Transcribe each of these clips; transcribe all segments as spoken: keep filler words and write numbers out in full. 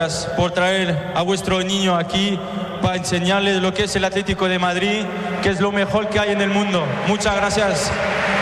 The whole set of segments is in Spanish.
por traer a vuestro niño aquí para enseñarles lo que es el Atlético de Madrid, que es lo mejor que hay en el mundo. Muchas gracias.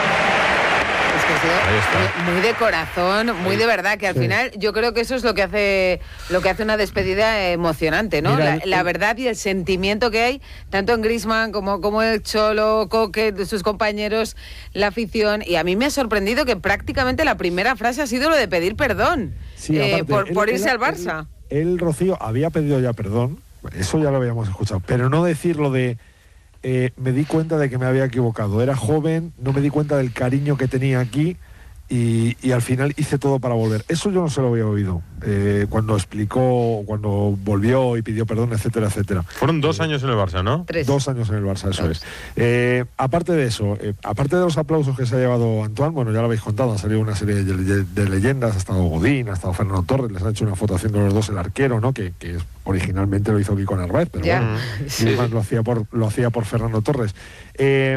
Es que ha sido muy, muy de corazón, muy de verdad, que al sí. final yo creo que eso es lo que hace lo que hace una despedida emocionante, ¿no? Mira, la, el, la verdad y el sentimiento que hay, tanto en Griezmann como, como el Cholo, Coque, sus compañeros, la afición, y a mí me ha sorprendido que prácticamente la primera frase ha sido lo de pedir perdón sí, eh, aparte, por, él, por él, irse él, al Barça. Él, él, Rocío, había pedido ya perdón, eso ya lo habíamos escuchado, pero no decirlo de eh, me di cuenta de que me había equivocado, era joven, no me di cuenta del cariño que tenía aquí y, y al final hice todo para volver. Eso yo no se lo había oído eh, cuando explicó, cuando volvió y pidió perdón, etcétera, etcétera. Fueron dos eh, años en el Barça, ¿no? Tres. Dos años en el Barça, eso dos. es. Eh, aparte de eso, eh, aparte de los aplausos que se ha llevado Antoine, bueno, ya lo habéis contado, han salido una serie de, de, de leyendas, ha estado Godín, ha estado Fernando Torres, les han hecho una foto haciendo los dos el arquero, ¿no? Que, que originalmente lo hizo Kiko Narváez, pero ya. bueno, sí. lo hacía por lo hacía por Fernando Torres. Eh,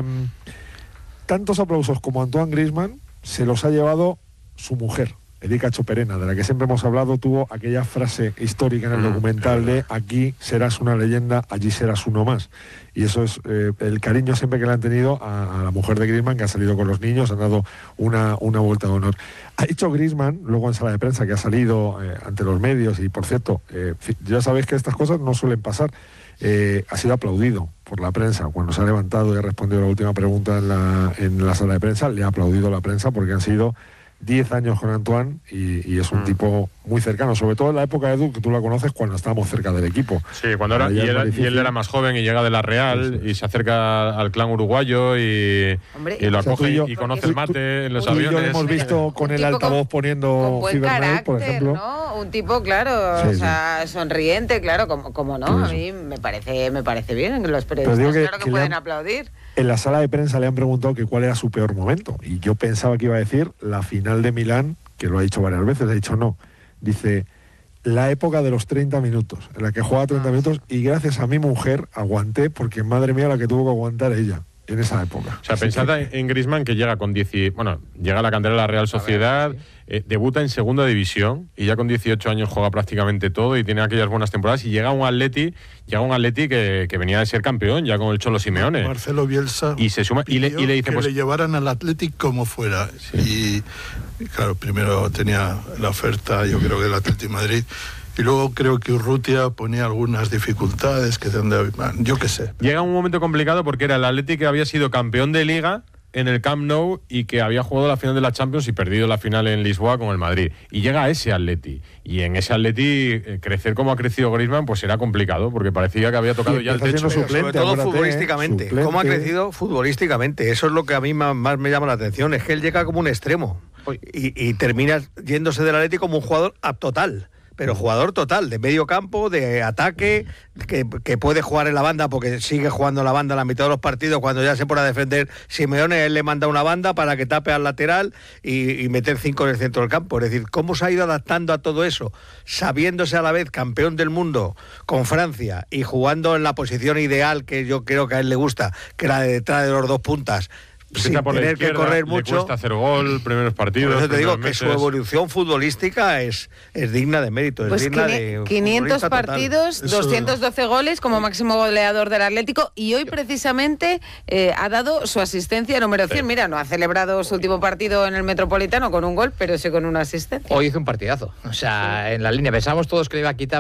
tantos aplausos como Antoine Griezmann se los ha llevado su mujer, Erika Choperena, de la que siempre hemos hablado. Tuvo aquella frase histórica en el documental de aquí serás una leyenda, allí serás uno más. Y eso es eh, el cariño siempre que le han tenido a, a la mujer de Griezmann, que ha salido con los niños, han dado una, una vuelta de honor. Ha dicho Griezmann, luego en sala de prensa, que ha salido eh, ante los medios, y por cierto, eh, ya sabéis que estas cosas no suelen pasar, eh, ha sido aplaudido por la prensa. Cuando se ha levantado y ha respondido la última pregunta en la, en la sala de prensa, le ha aplaudido la prensa porque han sido diez años con Antoine y, y es un mm. tipo muy cercano, sobre todo en la época de Edu, que tú la conoces, cuando estábamos cerca del equipo. Sí, cuando era, y, era, y él era más joven y llega de la Real, sí, sí. y se acerca al clan uruguayo y, Hombre, y lo acoge, o sea, y, yo, y conoce el mate tú, en los aviones. Y yo lo hemos visto con el altavoz con, poniendo con Cibernet, por ejemplo. ¿no? Un tipo, claro, sí, o sea, sí. sonriente, claro, como, como no, sí, a mí me parece, me parece bien, los periodistas que, claro que, que pueden han, aplaudir. En la sala de prensa le han preguntado que cuál era su peor momento, y yo pensaba que iba a decir la final de Milán, que lo ha dicho varias veces, ha dicho no, dice la época de los treinta minutos, en la que juega treinta ah, minutos, y gracias a mi mujer aguanté, porque madre mía la que tuvo que aguantar ella en esa época. O sea, pensad que... en Griezmann, que llega con diez, bueno, llega a la cantera de la Real Sociedad, ver, sí. eh, debuta en segunda división y ya con dieciocho años juega prácticamente todo y tiene aquellas buenas temporadas, y llega a un Atleti, llega a un Atleti que, que venía de ser campeón ya con el Cholo Simeone. Marcelo Bielsa y se suma y le, y le dice que pues, le llevaran al Athletic como fuera. Sí. Y, y claro, primero tenía la oferta, yo creo que del Athletic Madrid. Y luego creo que Urrutia ponía algunas dificultades, que de donde, yo qué sé. Llega un momento complicado porque era el Atleti que había sido campeón de Liga en el Camp Nou y que había jugado la final de la Champions y perdido la final en Lisboa con el Madrid. Y llega a ese Atleti. Y en ese Atleti, eh, crecer como ha crecido Griezmann, pues era complicado, porque parecía que había tocado sí, ya el techo. Suplente, sobre todo futbolísticamente. Eh, ¿Cómo ha crecido futbolísticamente? Eso es lo que a mí más, más me llama la atención. Es que él llega como un extremo. Y, y termina yéndose del Atleti como un jugador total. Pero jugador total, de medio campo, de ataque, que, que puede jugar en la banda porque sigue jugando la banda a la mitad de los partidos. Cuando ya se pone a defender Simeone, él le manda una banda para que tape al lateral y, y meter cinco en el centro del campo. Es decir, ¿cómo se ha ido adaptando a todo eso? Sabiéndose a la vez campeón del mundo con Francia y jugando en la posición ideal que yo creo que a él le gusta, que era de detrás de los dos puntas, sin por tener izquierda, que correr le mucho. cuesta hacer gol, primeros partidos. Por eso te digo que meses. su evolución futbolística es, es digna de mérito. Es pues digna quini- de quinientos partidos, total. doscientos doce goles como máximo goleador del Atlético, y hoy precisamente eh, ha dado su asistencia número cien. Sí. Mira, no ha celebrado su último partido en el Metropolitano con un gol, pero sí con una asistencia. Hoy hizo un partidazo. O sea, sí. en la línea pensamos todos que le iba a quitar